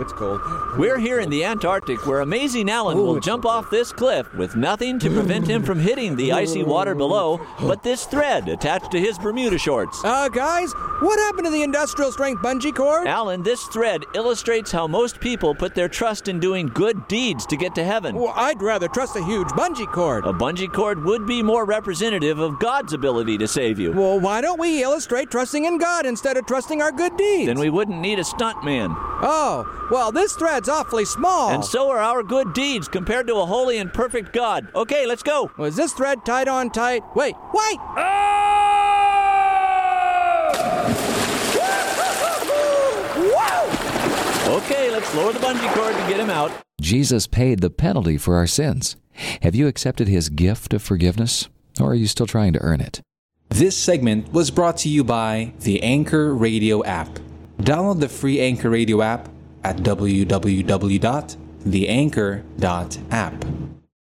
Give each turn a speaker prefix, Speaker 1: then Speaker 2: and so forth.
Speaker 1: it's cold.
Speaker 2: We're here in the Antarctic where Amazing Alan will jump off this cliff with nothing to prevent him from hitting the icy water below but this thread attached to his Bermuda shorts.
Speaker 1: Guys, what happened to the industrial strength bungee cord?
Speaker 2: Alan, this thread illustrates how most people put their trust in doing good deeds to get to heaven.
Speaker 1: Well, I'd rather trust a huge bungee cord.
Speaker 2: A bungee cord would be more representative of God's ability to save you.
Speaker 1: Well, why don't we illustrate trusting in God instead of trusting our good deeds?
Speaker 2: Then we wouldn't need a stuntman.
Speaker 1: Oh, well, this thread's awfully small.
Speaker 2: And so are our good deeds compared to a holy and perfect God. Okay, let's go.
Speaker 1: Was this thread tied on tight? Wait!
Speaker 2: Okay, let's lower the bungee cord to get him out.
Speaker 3: Jesus paid the penalty for our sins. Have you accepted His gift of forgiveness, or are you still trying to earn it?
Speaker 4: This segment was brought to you by the Anchor Radio app. Download the free Anchor Radio app at www.theanchor.app.